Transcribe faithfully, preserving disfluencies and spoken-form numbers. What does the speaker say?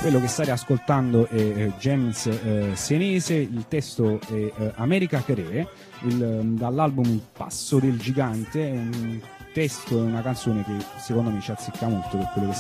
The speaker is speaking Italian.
Quello che state ascoltando è eh, James eh, Senese, il testo è eh, America Cre, il, dall'album Il Passo del Gigante, è un testo e una canzone che secondo me ci azzecca molto per quello che